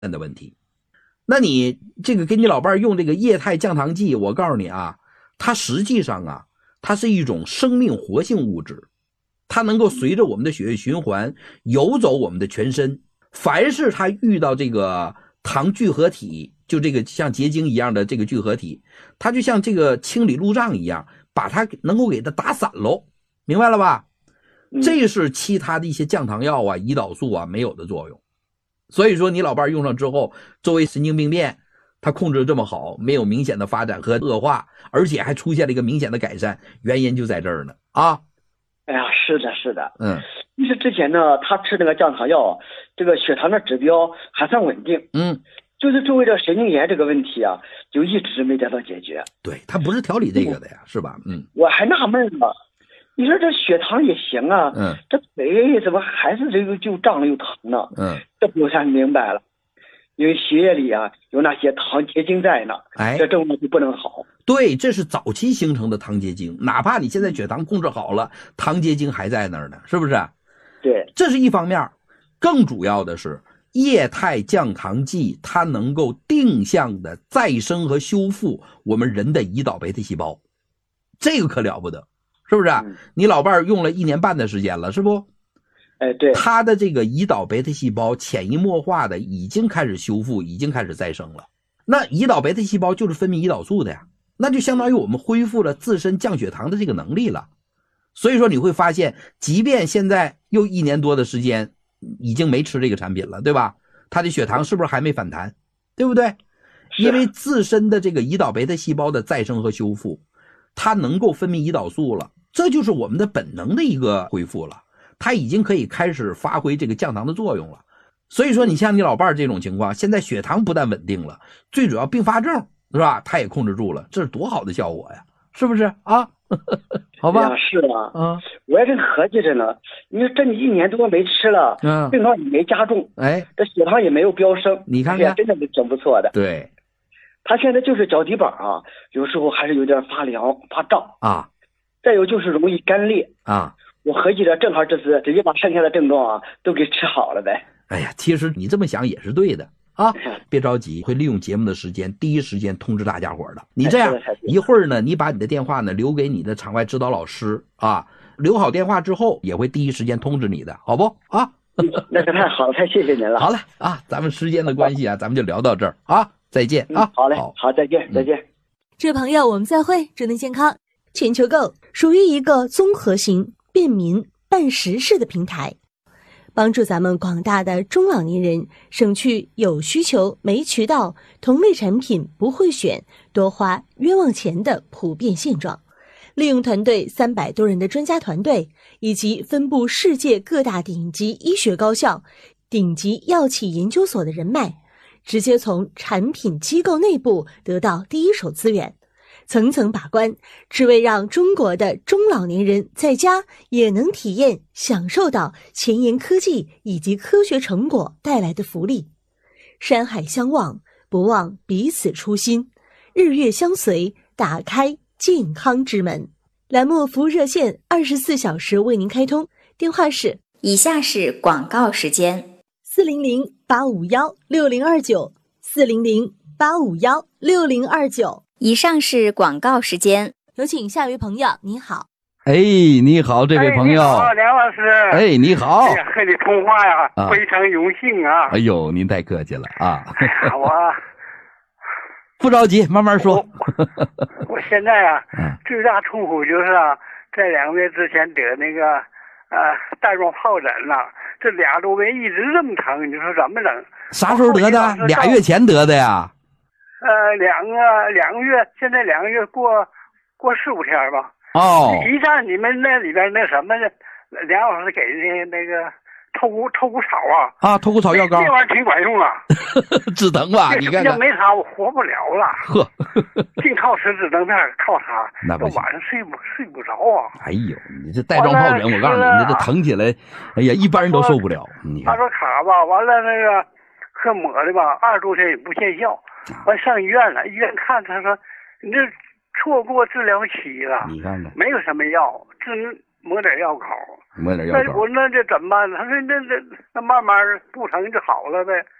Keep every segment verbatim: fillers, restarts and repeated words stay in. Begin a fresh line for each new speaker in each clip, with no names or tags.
的问题。那你这个给你老伴用这个液态降糖剂，我告诉你啊，它实际上啊，它是一种生命活性物质，它能够随着我们的血液循环游走我们的全身。凡是它遇到这个糖聚合体，就这个像结晶一样的这个聚合体，它就像这个清理路障一样，把它能够给它打散喽，明白了吧？这是其他的一些降糖药啊、胰岛素啊没有的作用。所以说你老伴用上之后，周围神经病变它控制这么好，没有明显的发展和恶化，而且还出现了一个明显的改善，原因就在这儿呢啊。
哎呀，是的是的。
嗯，
其实之前呢他吃那个降糖药，这个血糖的指标还算稳定。
嗯，
就是作为这神经炎这个问题啊，就一直没得到解决。
对，他不是调理这个的呀，是吧？嗯，
我还纳闷呢，你说这血糖也行啊，
嗯，
这腿怎么还是这个就胀了又疼呢？
嗯，
这不太明白了，因为血液里啊有那些糖结晶在呢，
哎，
这症状就不能好。
对，这是早期形成的糖结晶，哪怕你现在血糖控制好了，糖结晶还在那儿呢，是不是？
对，
这是一方面，更主要的是液态降糖剂，它能够定向的再生和修复我们人的胰岛贝塔细胞，这个可了不得，是不是？嗯、你老伴用了一年半的时间了，是不？
哎，对，
他的这个胰岛贝塔细胞潜移默化的已经开始修复，已经开始再生了。那胰岛贝塔细胞就是分泌胰岛素的呀，那就相当于我们恢复了自身降血糖的这个能力了。所以说你会发现，即便现在又一年多的时间已经没吃这个产品了，对吧？他的血糖是不是还没反弹？对不对？因为自身的这个胰岛贝塔细胞的再生和修复，它能够分泌胰岛素了，这就是我们的本能的一个恢复了，它已经可以开始发挥这个降糖的作用了。所以说你像你老伴儿这种情况，现在血糖不但稳定了，最主要并发症是吧，它也控制住了，这是多好的效果呀，是不是啊？好吧，
是啊，
嗯，
我也正合计着呢。你说这你一年多没吃了，嗯，病况也没加重，
哎，
这血糖也没有飙升，
你看看，
真的是挺不错的。
对，
他现在就是脚底板啊，有时候还是有点发凉、发胀
啊，
再有就是容易干裂
啊。
我合计着正好这次直接把剩下的症状啊都给治好了呗。
哎呀，其实你这么想也是对的。啊，别着急，会利用节目的时间，第一时间通知大家伙的。你这样一会儿呢，你把你的电话呢留给你的场外指导老师啊，留好电话之后，也会第一时间通知你的，好不啊？
那是太好了，太谢谢您了。
好了啊，咱们时间的关系啊，咱们就聊到这儿啊，再见啊。
嗯、好嘞，好，好，再见，再见。
这位朋友，我们再会，祝您健康。全球购属于一个综合型、便民、办实事的平台。帮助咱们广大的中老年人省去有需求没渠道、同类产品不会选、多花冤枉钱的普遍现状。利用团队三百多人的专家团队，以及分布世界各大顶级医学高校、顶级药企研究所的人脉，直接从产品机构内部得到第一手资源。层层把关，只为让中国的中老年人在家也能体验享受到前沿科技以及科学成果带来的福利。山海相望，不忘彼此初心，日月相随，打开健康之门。栏目服务热线二十四小时为您开通，电话是
以下是广告时间：
四零零八五幺六零二九，四零零八五幺六零二九。
以上是广告时间，
有请下一位朋友。你好，
哎，你好，这位朋友，
哎、你好，梁老师，
哎，你好，
哎呀，和你通话呀、啊，非常荣幸啊！
哎呦，您太客气了啊！
哎呀，我
不着急，慢慢说。
我, 我现在啊，最大痛苦就是啊，在两个月之前得那个呃带状疱疹了，这俩周围一直这么疼，你说怎么整？
啥时候得的？俩月前得的呀？
呃，两个两个月，现在两个月过过十五天吧。
哦，
一站你们那里边那什么的，梁老师给那那个透骨透骨草啊，
啊，透骨草药膏，
这玩意儿挺管用啊，
止疼吧？你看看，
要没它我活不了了。
呵，
净靠吃止疼片，靠它，
那不行，
晚上睡不睡不着啊。
哎呦，你这带状疱疹，我告诉你，你这疼起来，哎呀，一般人都受不了。你
他说卡吧，完了那个喝抹的吧，二十多天也不见效。完上医院了，医院看他说你这错过治疗期了，
你看看，
没有什么药，只抹点药膏，
抹点药膏。
那我那这怎么办？他说那那那慢慢不疼就好了呗。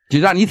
就让你